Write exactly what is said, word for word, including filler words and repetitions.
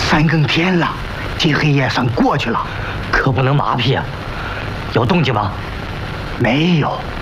三更天了，天黑也算过去了， 可不能麻痹啊！有动静吗？ 没有。